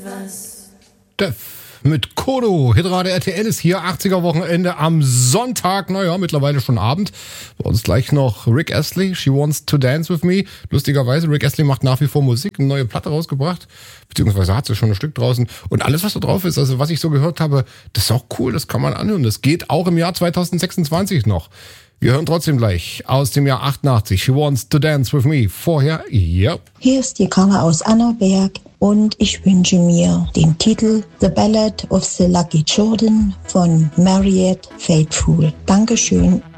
Def mit Kodo. Hitrate RTL ist hier, 80er Wochenende am Sonntag, naja, mittlerweile schon Abend. Bei uns gleich noch Rick Astley, She Wants to Dance With Me. Lustigerweise, Rick Astley macht nach wie vor Musik, eine neue Platte rausgebracht, beziehungsweise hat sie schon ein Stück draußen. Und alles, was da drauf ist, also was ich so gehört habe, das ist auch cool, das kann man anhören. Das geht auch im Jahr 2026 noch. Wir hören trotzdem gleich aus dem Jahr 88, She Wants to Dance With Me. Vorher, ja. Hier ist die Carla aus Annaberg und ich wünsche mir den Titel The Ballad of the Lucky Jordan von Marriott Faithfull. Dankeschön.